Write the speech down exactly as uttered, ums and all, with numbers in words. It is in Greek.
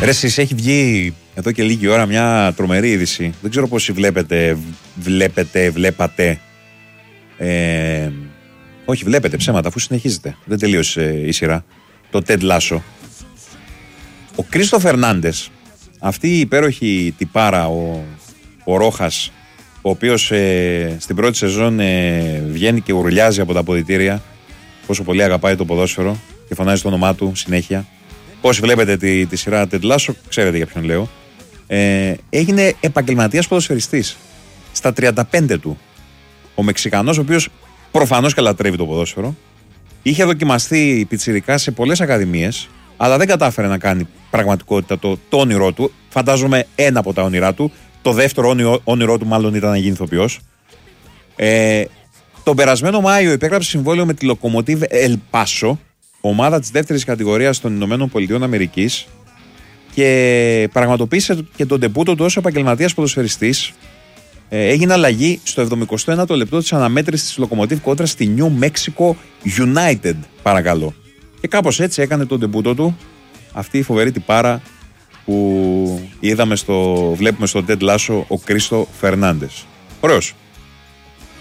Ρε εσείς, έχει βγει εδώ και λίγη ώρα μια τρομερή είδηση. Δεν ξέρω πόσοι βλέπετε, βλέπετε, βλέπατε. Ε, όχι, βλέπετε ψέματα αφού συνεχίζετε. Δεν τελείωσε η σειρά. Το Τεντ Λάσο. Ο Κρίστο Φερνάντες, αυτή η υπέροχη τυπάρα, ο, ο Ρόχας, ο οποίος ε, στην πρώτη σεζόν ε, βγαίνει και ουρλιάζει από τα αποδυτήρια πόσο πολύ αγαπάει το ποδόσφαιρο και φωνάζει το όνομά του συνέχεια. Όσοι βλέπετε τη, τη σειρά Τεντ Λάσο, ξέρετε για ποιον λέω. Ε, έγινε επαγγελματίας ποδοσφαιριστής στα τριάντα πέντε του. Ο Μεξικανός, ο οποίος προφανώς και λατρεύει το ποδόσφαιρο, είχε δοκιμαστεί πιτσιρικά σε πολλές ακαδημίες, αλλά δεν κατάφερε να κάνει πραγματικότητα το, το όνειρό του. Φαντάζομαι ένα από τα όνειρά του. Το δεύτερο όνειρο, όνειρό του μάλλον ήταν να γίνει ηθοποιός. Ε, τον περασμένο Μάιο υπέγραψε συμβόλαιο με τη Lokomotiv El Paso, ομάδα της δεύτερης κατηγορίας των Ηνωμένων Πολιτειών Αμερικής, και πραγματοποίησε και τον ντεμπούτο του ως επαγγελματίας ποδοσφαιριστής. Ε, έγινε αλλαγή στο εβδομηκοστό ένατο λεπτό της αναμέτρησης της Lokomotiv κόντρα στη New Mexico United, παρακαλώ. Και κάπως έτσι έκανε τον ντεμπούτο του αυτή η φοβερή τυπάρα που είδαμε στο, βλέπουμε στο Τεντ Λάσο, ο Κρίστο Φερνάντες. Ωραίος.